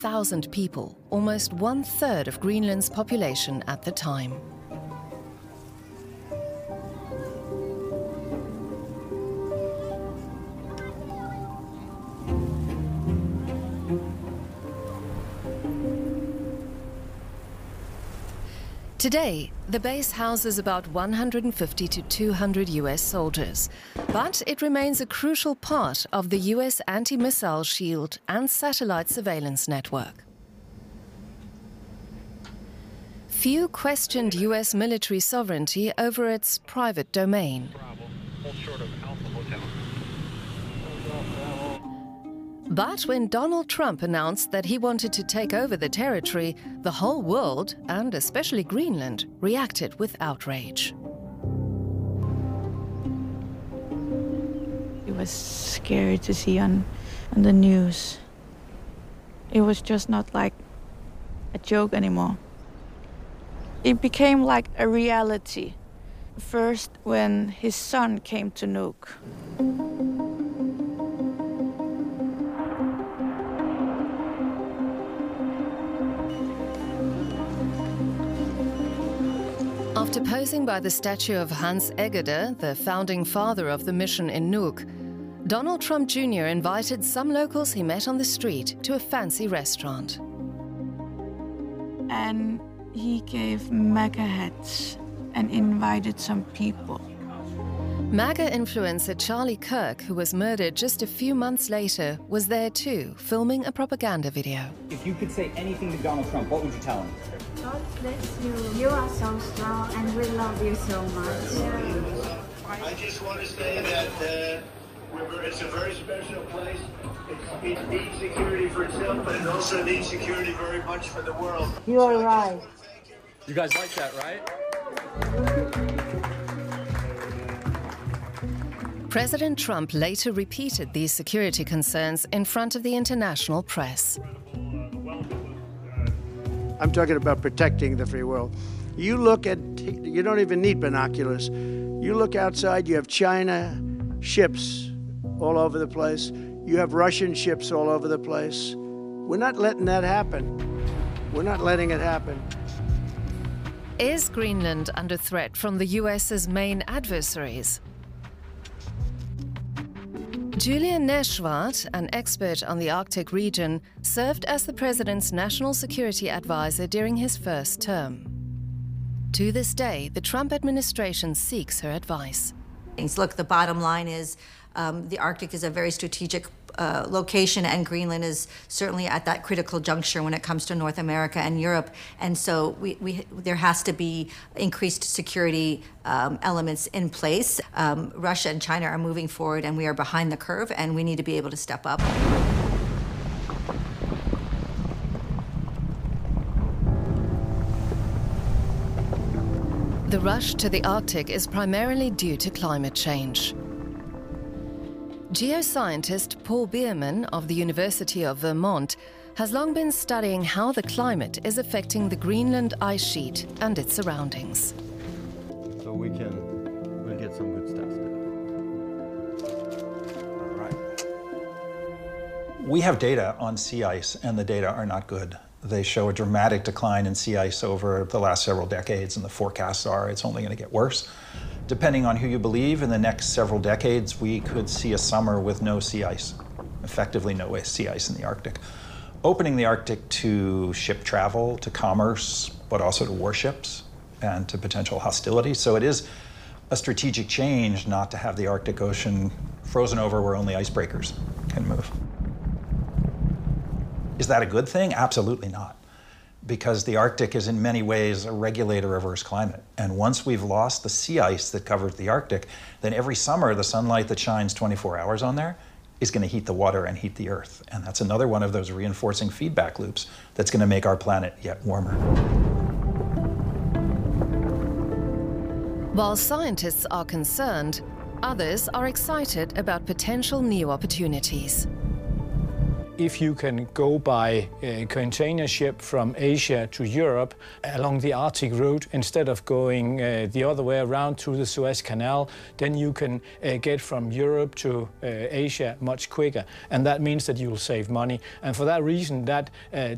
1,000 people, almost 1/3 of Greenland's population at the time. Today, the base houses about 150 to 200 US soldiers, but it remains a crucial part of the US anti-missile shield and satellite surveillance network. Few questioned US military sovereignty over its private domain. But when Donald Trump announced that he wanted to take over the territory, the whole world, and especially Greenland, reacted with outrage. It was scary to see on the news. It was just not like a joke anymore. It became like a reality. First, when his son came to Nuuk. After posing by the statue of Hans Egede, the founding father of the mission in Nuuk, Donald Trump Jr. invited some locals he met on the street to a fancy restaurant. And he gave MAGA hats and invited some people. MAGA influencer Charlie Kirk, who was murdered just a few months later, was there too, filming a propaganda video. If you could say anything to Donald Trump, what would you tell him? God bless you. You are so strong and we love you so much. I just want to say that it's a very special place. It needs security for itself, but it also needs security very much for the world. You are right. You guys like that, right? President Trump later repeated these security concerns in front of the international press. I'm talking about protecting the free world. You don't even need binoculars. You look outside, you have China ships all over the place. You have Russian ships all over the place. We're not letting that happen. We're not letting it happen. Is Greenland under threat from the US's main adversaries? Julian Neschwart, an expert on the Arctic region, served as the president's national security advisor during his first term. To this day, the Trump administration seeks her advice. Look, the bottom line is the Arctic is a very strategic location, and Greenland is certainly at that critical juncture when it comes to North America and Europe. And so there has to be increased security elements in place. Russia and China are moving forward, and we are behind the curve, and we need to be able to step up. The rush to the Arctic is primarily due to climate change. Geoscientist Paul Bierman of the University of Vermont has long been studying how the climate is affecting the Greenland ice sheet and its surroundings. So we'll get some good stuff there. All right. We have data on sea ice, and the data are not good. They show a dramatic decline in sea ice over the last several decades, and the forecasts are it's only going to get worse. Depending on who you believe, in the next several decades, we could see a summer with no sea ice, effectively no sea ice in the Arctic. Opening the Arctic to ship travel, to commerce, but also to warships and to potential hostility. So it is a strategic change not to have the Arctic Ocean frozen over where only icebreakers can move. Is that a good thing? Absolutely not. Because the Arctic is in many ways a regulator of Earth's climate. And once we've lost the sea ice that covers the Arctic, then every summer the sunlight that shines 24 hours on there is going to heat the water and heat the Earth. And that's another one of those reinforcing feedback loops that's going to make our planet yet warmer. While scientists are concerned, others are excited about potential new opportunities. If you can go by a container ship from Asia to Europe along the Arctic route instead of going the other way around through the Suez Canal, then you can get from Europe to Asia much quicker. And that means that you'll save money. And for that reason, that